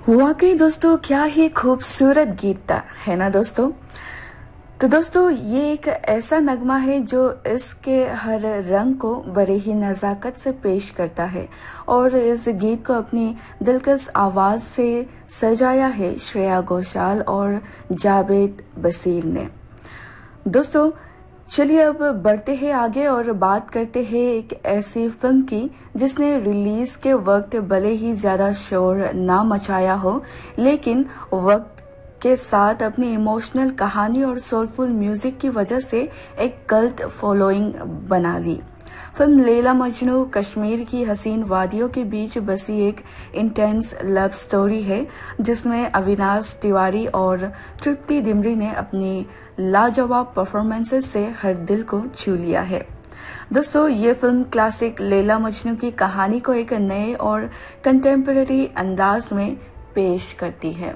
वाकई दोस्तों क्या ही खूबसूरत गीत था, है ना दोस्तों। तो दोस्तों ये एक ऐसा नगमा है जो इसके हर रंग को बड़े ही नजाकत से पेश करता है और इस गीत को अपनी दिलकश आवाज से सजाया है श्रेया घोषाल और जावेद बसीर ने। दोस्तों चलिए अब बढ़ते हैं आगे और बात करते हैं एक ऐसी फिल्म की जिसने रिलीज के वक्त भले ही ज्यादा शोर ना मचाया हो, लेकिन वक्त के साथ अपनी इमोशनल कहानी और सोलफुल म्यूजिक की वजह से एक कल्ट फॉलोइंग बना ली। फिल्म लैला मजनू कश्मीर की हसीन वादियों के बीच बसी एक इंटेंस लव स्टोरी है जिसमें अविनाश तिवारी और तृप्ति डिमरी ने अपनी लाजवाब परफॉर्मेंसेस से हर दिल को छू लिया है। दोस्तों ये फिल्म क्लासिक लैला मजनू की कहानी को एक नए और कंटेम्पररी अंदाज में पेश करती है।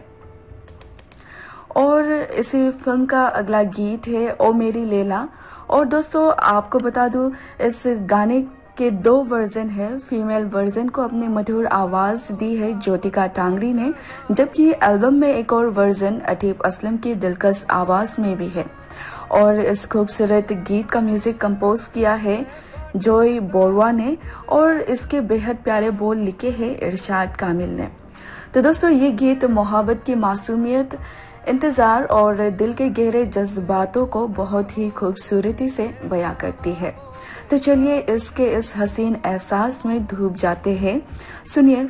और इसी फिल्म का अगला गीत है ओ मेरी लैला। और दोस्तों आपको बता दूं इस गाने के 2 वर्जन है। फीमेल वर्जन को अपनी मधुर आवाज दी है ज्योतिका टांगरी ने, जबकि एल्बम में एक और वर्जन अतीफ असलम की दिलकश आवाज में भी है। और इस खूबसूरत गीत का म्यूजिक कंपोज किया है जॉय बोरवा ने और इसके बेहद प्यारे बोल लिखे हैं इरशाद कामिल ने। तो दोस्तों ये गीत मोहब्बत की मासूमियत, इंतजार और दिल के गहरे जज्बातों को बहुत ही खूबसूरती से बयां करती है। तो चलिए इसके इस हसीन एहसास में डूब जाते हैं। सुनिए